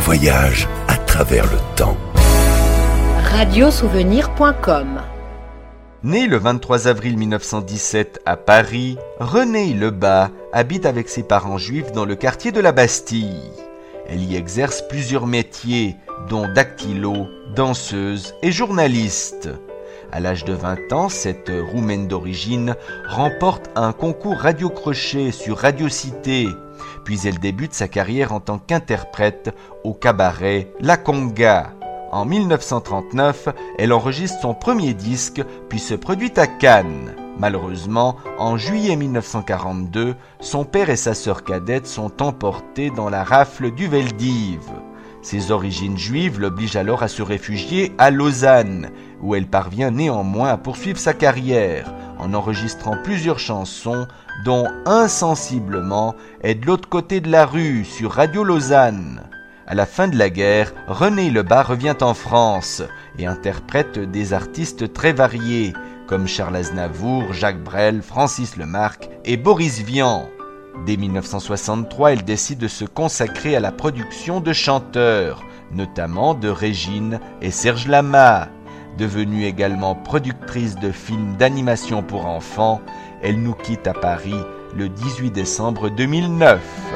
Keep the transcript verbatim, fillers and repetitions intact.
voyage à travers le temps. radiosouvenir point com. Né le vingt-trois avril mille neuf cent dix-sept à Paris, Renée Lebas habite avec ses parents juifs dans le quartier de la Bastille. Elle y exerce plusieurs métiers, dont dactylo, danseuse et journaliste. À l'âge de vingt ans, cette Roumaine d'origine remporte un concours radio-crochet sur Radio Cité, puis elle débute sa carrière en tant qu'interprète au cabaret La Conga. En mille neuf cent trente-neuf, elle enregistre son premier disque, puis se produit à Cannes. Malheureusement, en juillet mille neuf cent quarante-deux, son père et sa sœur cadette sont emportés dans la rafle du Veldiv. Ses origines juives l'obligent alors à se réfugier à Lausanne, où elle parvient néanmoins à poursuivre sa carrière, en enregistrant plusieurs chansons, dont Insensiblement est de l'autre côté de la rue sur Radio Lausanne. À la fin de la guerre, Renée Lebas revient en France et interprète des artistes très variés, comme Charles Aznavour, Jacques Brel, Francis Lemarque et Boris Vian. Dès mille neuf cent soixante-trois, elle décide de se consacrer à la production de chanteurs, notamment de Régine et Serge Lama. Devenue également productrice de films d'animation pour enfants, elle nous quitte à Paris le dix-huit décembre deux mille neuf.